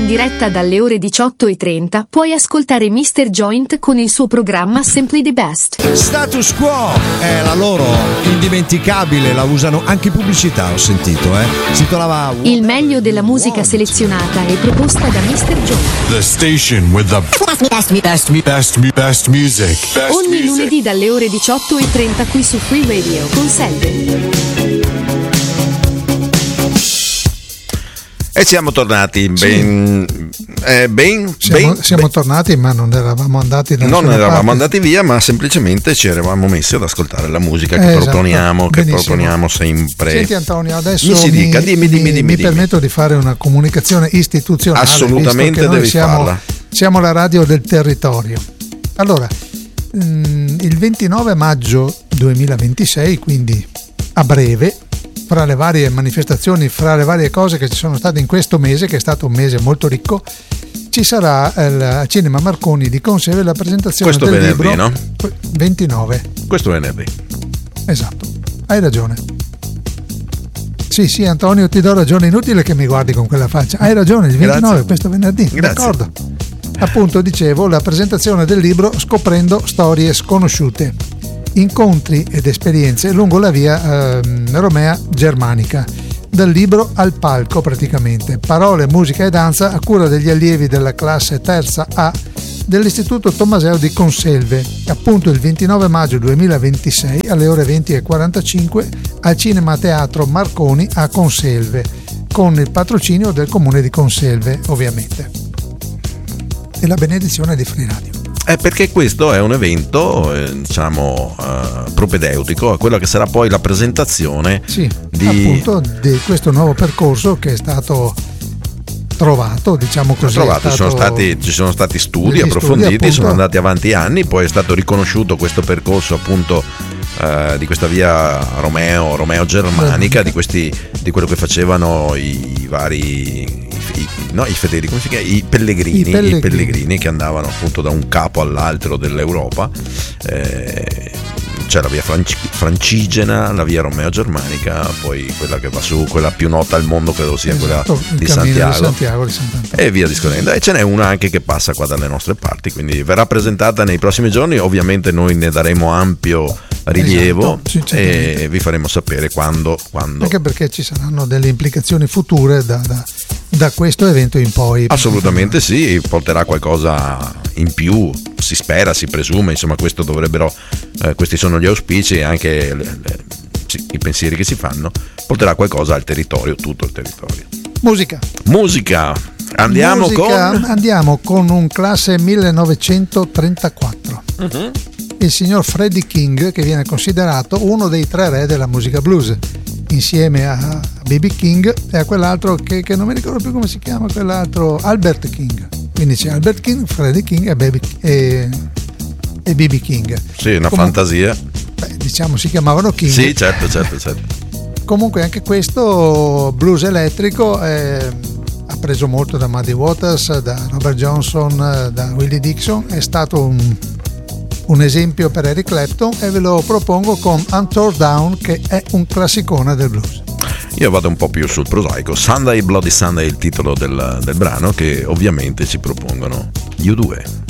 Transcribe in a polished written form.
diretta dalle ore 18:30 puoi ascoltare Mr. Joint con il suo programma Simply the Best. Status Quo è la loro indimenticabile, la usano anche in pubblicità, ho sentito, si trovava il meglio della musica selezionata e proposta da Mr. Joint. The station with the best music. Ogni lunedì dalle ore 18:30 qui su Free Radio con Selve. E siamo tornati siamo tornati, ma non eravamo andati da non eravamo parte. andati via, ma semplicemente ci eravamo messi ad ascoltare la musica che proponiamo sempre. Senti Antonio, adesso mi si dica, mi permetto di fare una comunicazione istituzionale. Assolutamente devi farla. Siamo la radio del territorio. Allora, il 29 maggio 2026, quindi a breve, fra le varie manifestazioni, fra le varie cose che ci sono state in questo mese, che è stato un mese molto ricco, ci sarà al Cinema Marconi di Conseve la presentazione questo del venerdì, libro. No? 29. Questo venerdì. Esatto, hai ragione. Sì, Antonio, ti do ragione, inutile che mi guardi con quella faccia. Hai ragione, il 29, grazie. Questo venerdì. Grazie. D'accordo. Appunto, dicevo, la presentazione del libro Scoprendo storie sconosciute. Incontri ed esperienze lungo la via Romea Germanica, dal libro al palco praticamente, parole, musica e danza a cura degli allievi della classe terza A dell'Istituto Tommaseo di Conselve, appunto il 29 maggio 2026 alle ore 20:45 al Cinema Teatro Marconi a Conselve, con il patrocinio del comune di Conselve ovviamente e la benedizione di Free Radio. Perché questo è un evento propedeutico a quello che sarà poi la presentazione appunto di questo nuovo percorso che è stato trovato, diciamo così. Ci sono stati studi approfonditi, appunto, sono andati avanti anni, poi è stato riconosciuto questo percorso appunto di questa via Romeo Germanica, di quello che facevano i vari i fedeli, come si chiama? I pellegrini che andavano appunto da un capo all'altro dell'Europa. C'è la via Francigena, la via Romeo Germanica, poi quella che va su, quella più nota al mondo credo sia quella di Santiago e via discorrendo, e ce n'è una anche che passa qua dalle nostre parti, quindi verrà presentata nei prossimi giorni. Ovviamente noi ne daremo ampio rilievo, e vi faremo sapere quando anche perché ci saranno delle implicazioni future da questo evento in poi. Assolutamente sì, porterà qualcosa in più, si spera, si presume, insomma questi sono gli auspici e anche i pensieri che si fanno. Porterà qualcosa al territorio, tutto il territorio. Musica. Andiamo con un classe 1934. Uh-huh. Il signor Freddie King, che viene considerato uno dei tre re della musica blues, insieme a B.B. King e a quell'altro che non mi ricordo più come si chiama, quell'altro, Albert King. Quindi c'è Albert King, Freddie King e B.B. King. Sì, fantasia. Diciamo si chiamavano King. Sì, certo. Comunque anche questo blues elettrico ha preso molto da Muddy Waters, da Robert Johnson, da Willie Dixon, è stato un esempio per Eric Clapton, e ve lo propongo con Untorn Down, che è un classicone del blues. Io vado un po' più sul prosaico. Sunday Bloody Sunday è il titolo del brano, che ovviamente ci propongono gli U2.